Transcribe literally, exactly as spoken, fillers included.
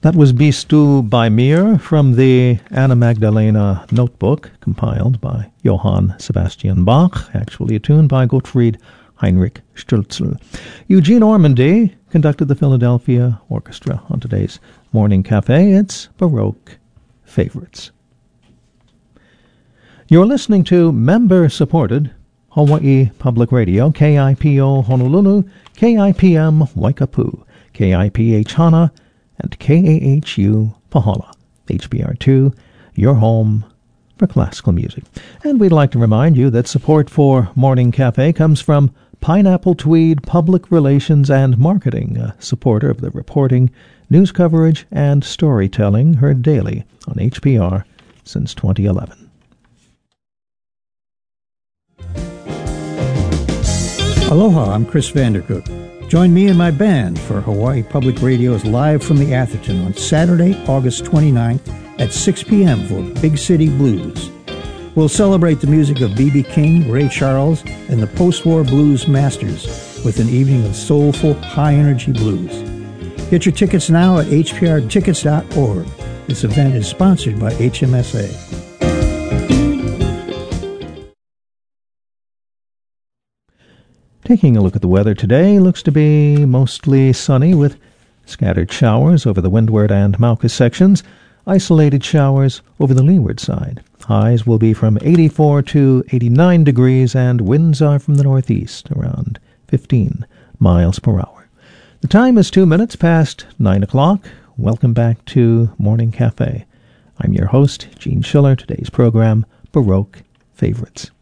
That was Bist du bei mir from the Anna Magdalena Notebook, compiled by Johann Sebastian Bach, actually attuned by Gottfried Heinrich Stölzl. Eugene Ormandy conducted the Philadelphia Orchestra on today's Morning Cafe. It's Baroque Favorites. You're listening to member-supported Hawaii Public Radio, K I P O Honolulu, K I P M Waikapu, K I P H Hana, and K A H U Pahala, H B R two, your home for classical music. And we'd like to remind you that support for Morning Cafe comes from Pineapple Tweed Public Relations and Marketing, a supporter of the reporting, news coverage, and storytelling heard daily on H P R since twenty eleven. Aloha, I'm Chris Vandercook. Join me and my band for Hawaii Public Radio's Live from the Atherton on Saturday, August twenty-ninth at six p.m. for Big City Blues. We'll celebrate the music of B B King, Ray Charles, and the post-war blues masters with an evening of soulful, high-energy blues. Get your tickets now at h p r tickets dot org. This event is sponsored by H M S A. Taking a look at the weather today, looks to be mostly sunny with scattered showers over the windward and Mauka sections, isolated showers over the leeward side. Highs will be from eighty-four to eighty-nine degrees, and winds are from the northeast, around fifteen miles per hour. The time is two minutes past nine o'clock. Welcome back to Morning Cafe. I'm your host, Gene Schiller. Today's program, Baroque Favorites.